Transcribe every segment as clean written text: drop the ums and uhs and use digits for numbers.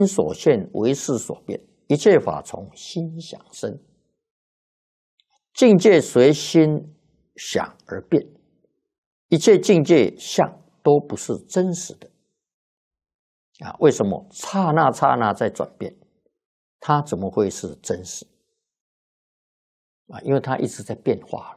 所现，为识所变，一切法从心想生，境界随心想而变，一切境界相都不是真实的。为什么刹那刹那在转变？它怎么会是真实？因为它一直在变化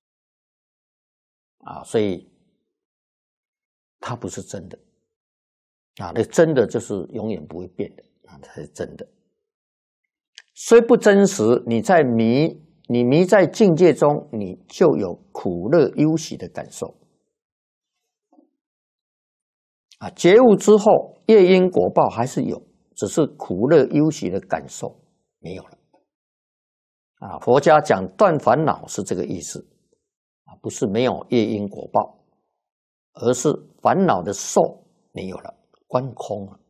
了，所以它不是真的。那真的就是永远不会变的，才是真的。虽不真实，你迷在境界中，你就有苦乐忧喜的感受。觉悟之后，业因果报还是有，只是苦乐忧喜的感受没有了。佛家讲断烦恼是这个意思，不是没有业因果报，而是烦恼的受没有了，观空了。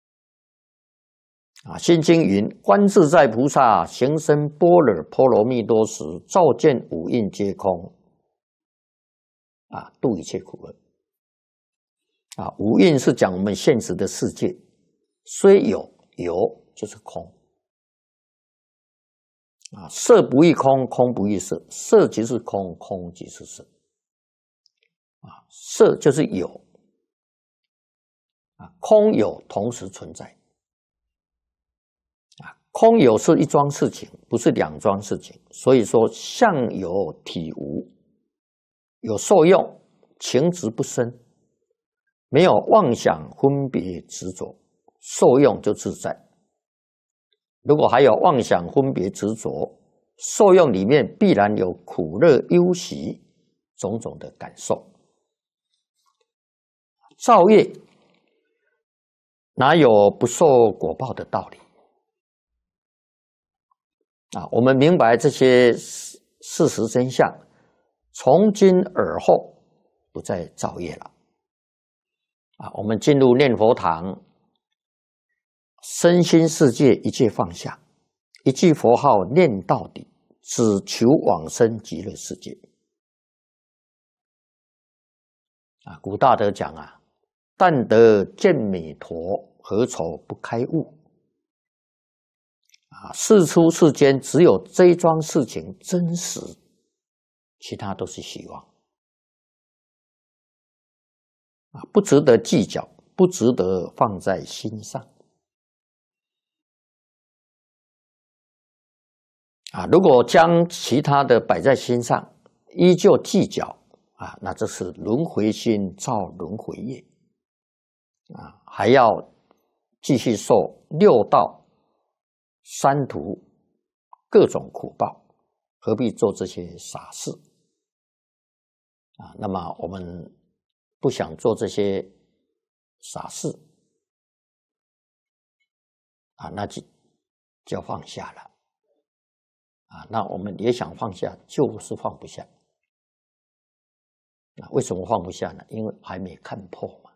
心经云：观自在菩萨行深般若波罗蜜多时，照见五蕴皆空，度一切苦厄。五蕴是讲我们现实的世界，虽有就是空。色不异空，空不异色，色即是空，空即是色。色就是有，空有同时存在。空有是一桩事情，不是两桩事情。所以说相有体无，有受用，情执不生，没有妄想分别执着，受用就自在。如果还有妄想分别执着，受用里面必然有苦乐忧喜种种的感受。造业哪有不受果报的道理？我们明白这些事实真相，从今而后不再造业了。我们进入念佛堂，身心世界一切放下，一句佛号念到底，只求往生极乐世界。古大德讲但得见弥陀，何愁不开悟？世出世间只有这一桩事情真实，其他都是虚妄。不值得计较，不值得放在心上。如果将其他的摆在心上，依旧计较那这是轮回心造轮回业还要继续受六道三途各种苦报，何必做这些傻事那么我们不想做这些傻事那就放下了那我们也想放下，就是放不下。为什么放不下呢？因为还没看破嘛。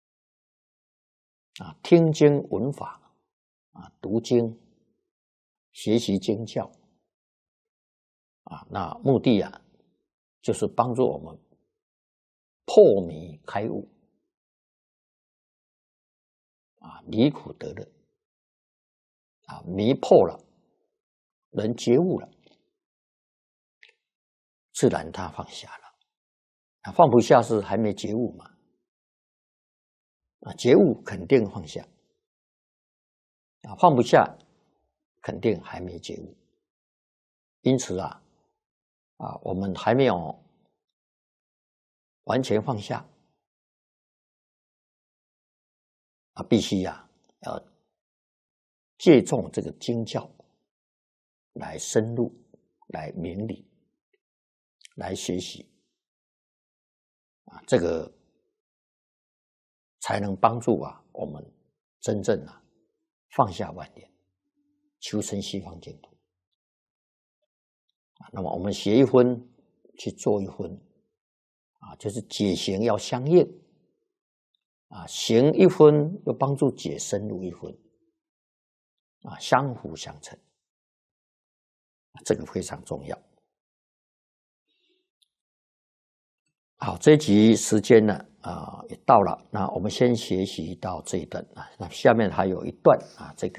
听经闻法读经学习经教那目的就是帮助我们破迷开悟离苦得乐迷破了，人觉悟了，自然他放下了。放不下是还没觉悟嘛。觉悟肯定放下放不下肯定还没觉悟。因此我们还没有完全放下必须要借重这个经教来深入，来明理，来学习这个才能帮助我们真正放下万念，求生西方净土那么我们学一分去做一分就是解行要相应行一分又帮助解深入一分相辅相成这个非常重要好，这一集时间呢也到了，那我们先学习到这一段啊，那下面还有一段啊，这个。